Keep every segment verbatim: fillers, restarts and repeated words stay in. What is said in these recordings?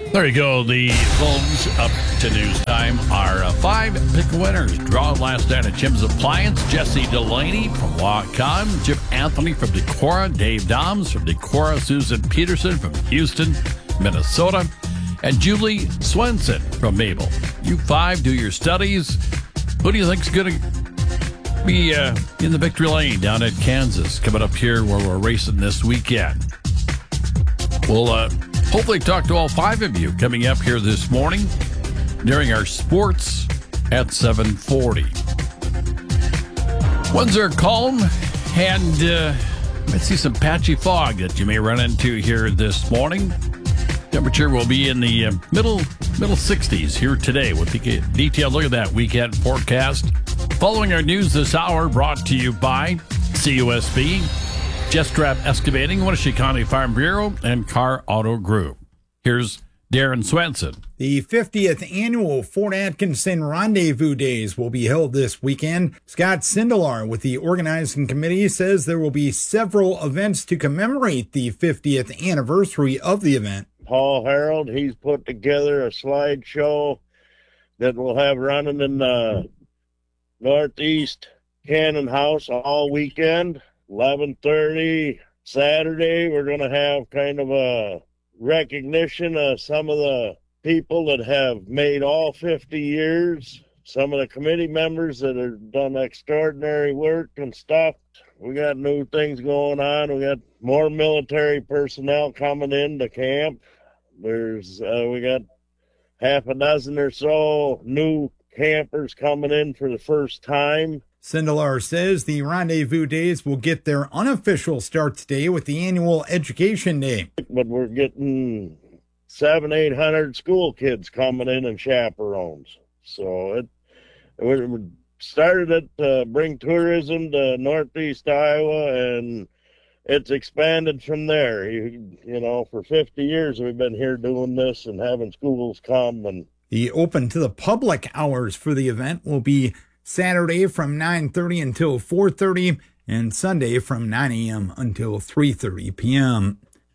There you go. The phones up to news time are uh, five pick winners. Draw last night at Jim's Appliance. Jesse Delaney from Wacom. Jim Anthony from Decorah. Dave Doms from Decorah. Susan Peterson from Houston, Minnesota. And Julie Swenson from Mabel. You five, do your studies. Who do you think is going to be uh, in the victory lane down at Kansas coming up here where we're racing this weekend? We'll uh, hopefully talk to all five of you coming up here this morning during our sports at seven forty. Winds are calm, and uh, let's see some patchy fog that you may run into here this morning. Temperature will be in the uh, middle middle sixties here today. We'll take a detailed look at that weekend forecast. Following our news this hour, brought to you by C U S B, Jestrap Excavating, Winnebago County Farm Bureau, and Car Auto Group. Here's Darren Swenson. The fiftieth annual Fort Atkinson Rendezvous Days will be held this weekend. Scott Sindelar with the organizing committee says there will be several events to commemorate the fiftieth anniversary of the event. Paul Harold, he's put together a slideshow that we'll have running in the Northeast Cannon House all weekend. eleven thirty Saturday, we're going to have kind of a recognition of some of the people that have made all fifty years, some of the committee members that have done extraordinary work and stuff. We got new things going on. We got more military personnel coming into camp. There's uh, we got half a dozen or so new campers coming in for the first time. Sindelar says the Rendezvous Days will get their unofficial start today with the annual Education Day. But we're getting seven, eight hundred school kids coming in and chaperones. So it, we started it to bring tourism to Northeast Iowa, and it's expanded from there. You, you know, for fifty years we've been here doing this and having schools come. And the open to the public hours for the event will be Saturday from nine thirty until four thirty and Sunday from nine a.m. until three thirty p.m.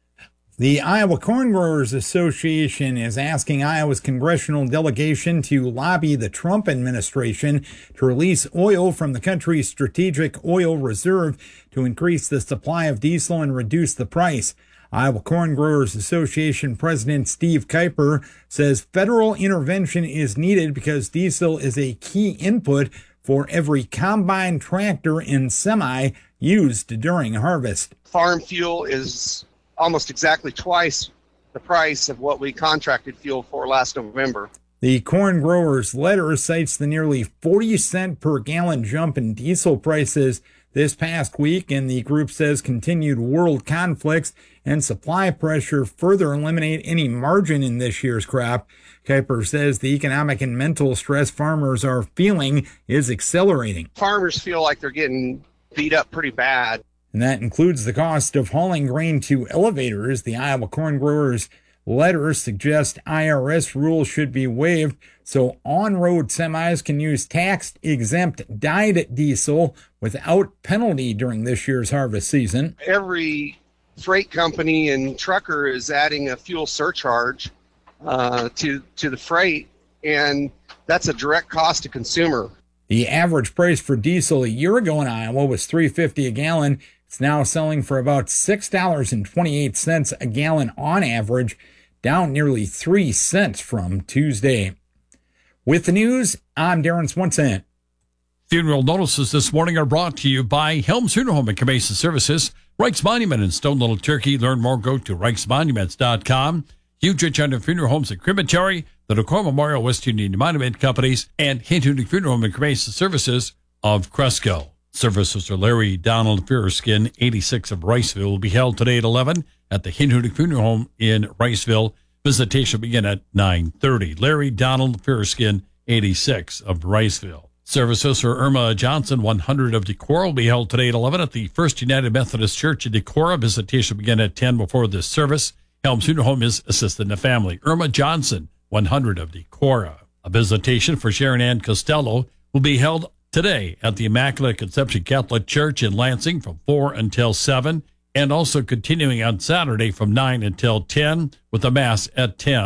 The Iowa Corn Growers Association is asking Iowa's congressional delegation to lobby the Trump administration to release oil from the country's strategic oil reserve to increase the supply of diesel and reduce the price. Iowa Corn Growers Association President Steve Kuiper says federal intervention is needed because diesel is a key input for every combine, tractor, and semi used during harvest. Farm fuel is almost exactly twice the price of what we contracted fuel for last November. The corn growers' letter cites the nearly forty cent per gallon jump in diesel prices this past week, and the group says continued world conflicts and supply pressure further eliminate any margin in this year's crop. Kuiper says the economic and mental stress farmers are feeling is accelerating. Farmers feel like they're getting beat up pretty bad. And that includes the cost of hauling grain to elevators. The Iowa Corn Growers letter suggests I R S rules should be waived so on-road semis can use tax-exempt dyed diesel without penalty during this year's harvest season. Every freight company and trucker is adding a fuel surcharge uh, to, to the freight, and that's a direct cost to consumer. The average price for diesel a year ago in Iowa was three dollars and fifty cents a gallon. It's now selling for about six dollars and twenty-eight cents a gallon on average, down nearly three cents from Tuesday. With the news, I'm Darren Swenson. Funeral notices this morning are brought to you by Helms Funeral Home and Cremation Services, Reichs Monument in Stone Little Turkey. Learn more, go to reichs monuments dot com. Huge Rich Under Funeral Homes and Crematory, the Decorah Memorial West Union Monument Companies, and Hinton Funeral Home and Cremation Services of Cresco. Services are Larry Donald Fierskin, eighty-six of Riceville, will be held today at eleven at the Hinton Funeral Home in Riceville. Visitation will begin at nine thirty. Larry Donald Fierskin, eighty-six of Riceville. Services for Irma Johnson, one hundred of Decorah, will be held today at eleven at the First United Methodist Church in Decorah. Visitation will begin at ten before this service. Helms Funeral Home is assisting the family. Irma Johnson, one hundred of Decorah. A visitation for Sharon Ann Costello will be held today at the Immaculate Conception Catholic Church in Lansing from four until seven, and also continuing on Saturday from nine until ten with a Mass at ten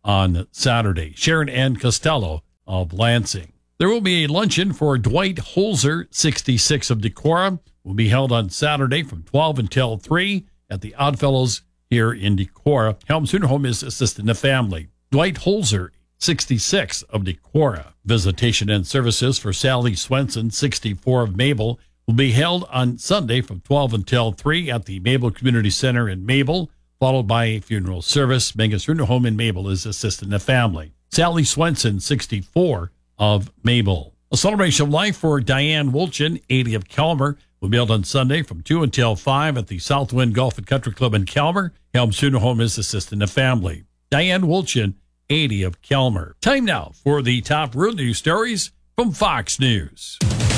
on Saturday. Sharon Ann Costello of Lansing. There will be a luncheon for Dwight Holzer, sixty-six, of Decorah. Will be held on Saturday from twelve until three at the Oddfellows here in Decorah. Helms Funeral Home is assisting the family. Dwight Holzer, sixty-six, of Decorah. Visitation and services for Sally Swenson, sixty-four, of Mabel, will be held on Sunday from twelve until three at the Mabel Community Center in Mabel, followed by a funeral service. Megan's Funeral Home in Mabel is assisting the family. Sally Swenson, sixty-four, of Mabel. A celebration of life for Diane Wolchin, eighty, of Kelmer, will be held on Sunday from two until five at the Southwind Golf and Country Club in Kelmer. Helms Funeral Home is assisting the family. Diane Wolchin, eighty, of Kelmer. Time now for the top real news stories from Fox News.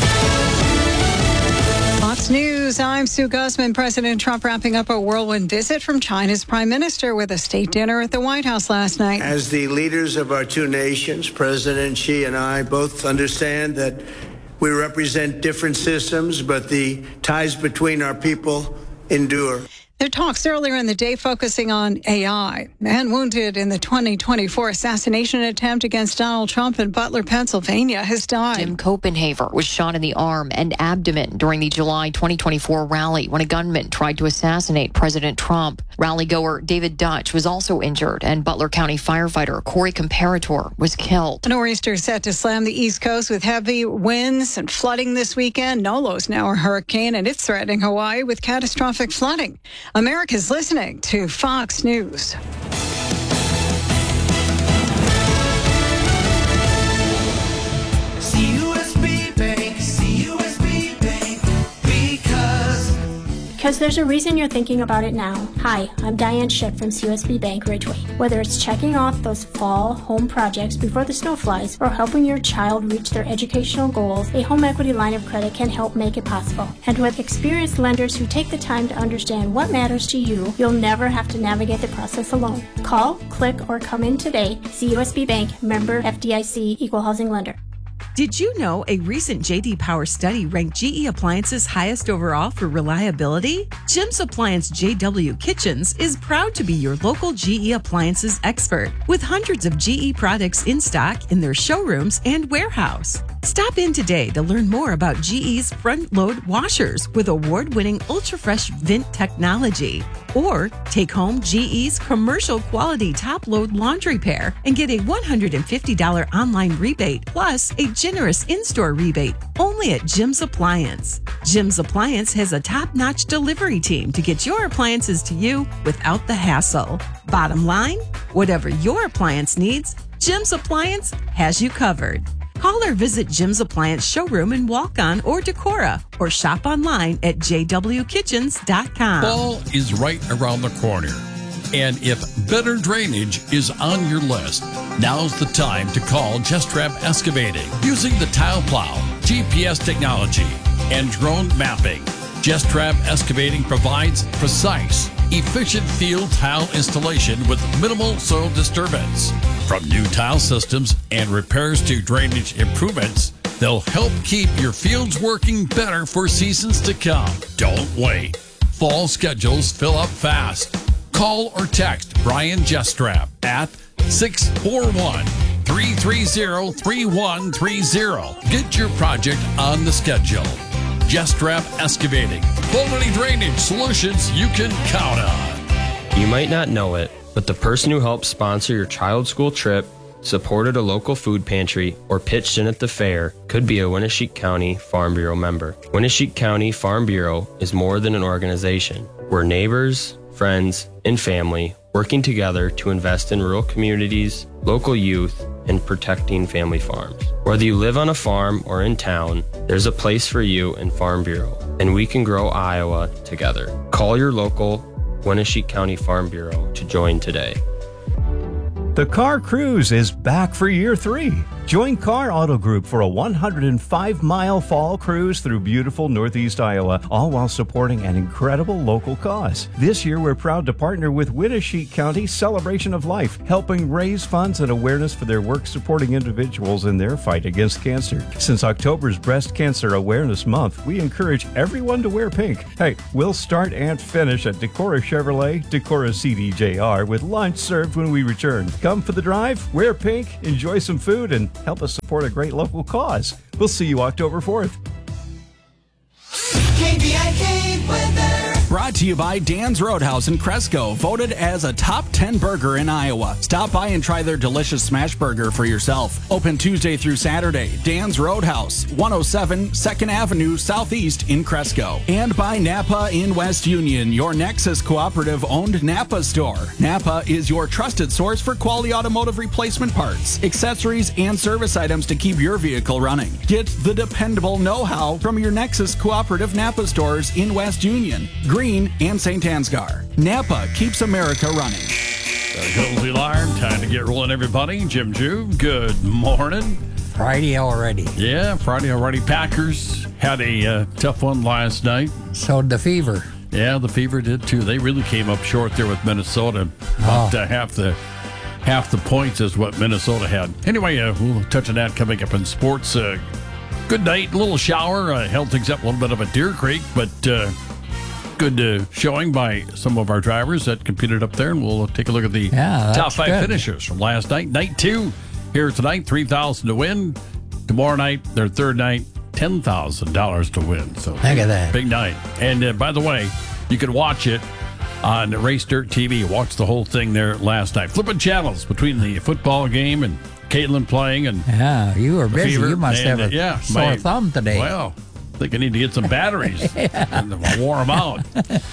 Fox News, I'm Sue Guzman. President Trump wrapping up a whirlwind visit from China's prime minister with a state dinner at the White House last night. As the leaders of our two nations, President Xi and I both understand that we represent different systems, but the ties between our people endure. Their talks earlier in the day focusing on A I. Man wounded in the twenty twenty-four assassination attempt against Donald Trump in Butler, Pennsylvania, has died. Tim Copenhaver was shot in the arm and abdomen during the July twenty twenty-four rally when a gunman tried to assassinate President Trump. Rally goer David Dutch was also injured, and Butler County firefighter Corey Comparator was killed. A nor'easter set to slam the East Coast with heavy winds and flooding this weekend. Nolo's now a hurricane, and it's threatening Hawaii with catastrophic flooding. America's listening to Fox News. C U S B Bank, C U S B Bank, because... Because there's a reason you're thinking about it now. Hi, I'm Diane Schick from C U S B Bank Ridgeway. Whether it's checking off those fall home projects before the snow flies or helping your child reach their educational goals, a home equity line of credit can help make it possible. And with experienced lenders who take the time to understand what matters to you, you'll never have to navigate the process alone. Call, click, or come in today. C U S B Bank, member F D I C, equal housing lender. Did you know a recent J D Power study ranked G E Appliances highest overall for reliability? Jim's Appliance J W Kitchens is proud to be your local G E Appliances expert with hundreds of G E products in stock in their showrooms and warehouse. Stop in today to learn more about G E's front-load washers with award-winning ultra-fresh vent technology. Or take home G E's commercial quality top-load laundry pair and get a one hundred fifty dollars online rebate plus a generous in-store rebate only at Jim's Appliance. Jim's Appliance has a top-notch delivery team to get your appliances to you without the hassle. Bottom line, whatever your appliance needs, Jim's Appliance has you covered. Call or visit Jim's Appliance showroom in Walk-On or Decorah, or shop online at j w kitchens dot com. Fall is right around the corner. And if better drainage is on your list, now's the time to call Gestrap Excavating. Using the tile plow, G P S technology, and drone mapping, Gestrap Excavating provides precise, efficient field tile installation with minimal soil disturbance. From new tile systems and repairs to drainage improvements, they'll help keep your fields working better for seasons to come. Don't wait. Fall schedules fill up fast. Call or text Brian Gestrap at six four one, three three zero, three one three zero. Get your project on the schedule. Gestrap Excavating. Quality drainage solutions you can count on. You might not know it, but the person who helped sponsor your child's school trip, supported a local food pantry, or pitched in at the fair could be a Winneshiek County Farm Bureau member. Winneshiek County Farm Bureau is more than an organization. We're neighbors, friends, and family working together to invest in rural communities, local youth, and protecting family farms. Whether you live on a farm or in town, there's a place for you in Farm Bureau, and we can grow Iowa together. Call your local Winneshiek County Farm Bureau to join today. The Car Cruise is back for year three. Join Car Auto Group for a one hundred five mile fall cruise through beautiful Northeast Iowa, all while supporting an incredible local cause. This year, we're proud to partner with Winneshiek County Celebration of Life, helping raise funds and awareness for their work supporting individuals in their fight against cancer. Since October's Breast Cancer Awareness Month, we encourage everyone to wear pink. Hey, we'll start and finish at Decorah Chevrolet, Decorah C D J R, with lunch served when we return. Come for the drive, wear pink, enjoy some food, and help us support a great local cause. We'll see you October fourth. K B I K weather. Brought to you by Dan's Roadhouse in Cresco, voted as a top ten burger in Iowa. Stop by and try their delicious smash burger for yourself. Open Tuesday through Saturday. Dan's Roadhouse, one oh seven second Avenue Southeast in Cresco. And by Napa in West Union, your Nexus Cooperative owned Napa store. Napa is your trusted source for quality automotive replacement parts, accessories, and service items to keep your vehicle running. Get the dependable know-how from your Nexus Cooperative Napa stores in West Union, Green, and Saint Ansgar. Napa keeps America running. There goes the alarm. Time to get rolling, everybody. Jim Jew, good morning. Friday already. Yeah, Friday already. Packers had a uh, tough one last night. So did the Fever. Yeah, the Fever did too. They really came up short there with Minnesota. About Oh. uh, half the half the points is what Minnesota had. Anyway, uh, we'll touch on that coming up in sports. Uh, good night, a little shower. Uh, held things up a little bit of a Deer Creek, but uh, good uh, showing by some of our drivers that competed up there. And we'll take a look at the Yeah, top that's five good. finishers from last night. Night two here tonight, three thousand dollars to win. Tomorrow night, their third night, ten thousand dollars to win. So Look at that. big night. And uh, by the way, you can watch it on Race Dirt T V. Watch the whole thing there last night. Flipping channels between the football game and Caitlin playing. And Yeah, you were the busy. Fever. You must And, have a uh, yeah, sore my- thumb today. Well, I think I need to get some batteries and wore them out.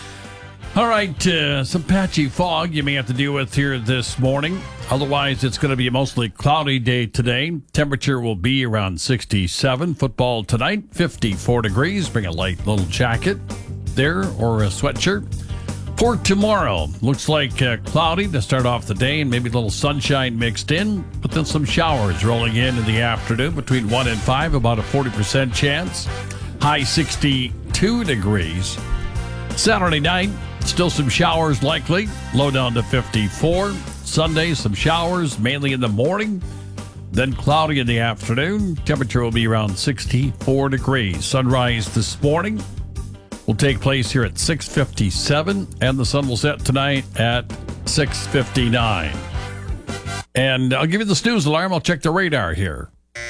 All right, uh, some patchy fog you may have to deal with here this morning. Otherwise, it's going to be a mostly cloudy day today. Temperature will be around sixty-seven. Football tonight, fifty-four degrees. Bring a light little jacket there or a sweatshirt. For tomorrow, looks like uh, cloudy to start off the day and maybe a little sunshine mixed in, but then some showers rolling in in the afternoon between one and five, about a forty percent chance. High sixty-two degrees. Saturday night, still some showers likely, low down to fifty-four. Sunday, some showers, mainly in the morning, then cloudy in the afternoon. Temperature will be around sixty-four degrees. Sunrise this morning will take place here at six fifty-seven, and the sun will set tonight at six fifty-nine. And I'll give you the snooze alarm. I'll check the radar here.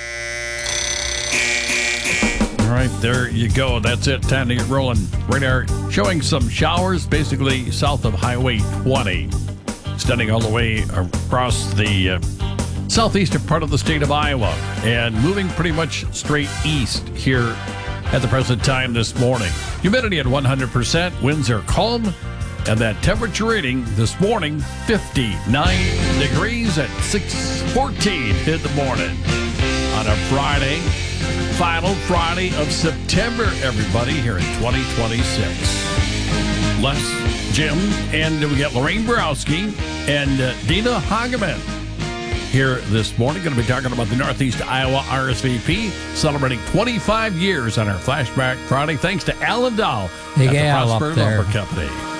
All right, there you go. That's it. Time to get rolling. Radar showing some showers, basically south of Highway twenty, extending all the way across the uh, southeastern part of the state of Iowa, and moving pretty much straight east here at the present time this morning. Humidity at one hundred percent. Winds are calm, and that temperature reading this morning, fifty-nine degrees at six fourteen in the morning on a Friday. Final Friday of September, everybody, here in twenty twenty-six. Les, Jim, and we got Lorraine Borowski and uh, Dina Hageman here this morning. Going to be talking about the Northeast Iowa R S V P, celebrating twenty-five years on our Flashback Friday. Thanks to Alan Dahl Big at the Al up Prosper there. Lumber Company.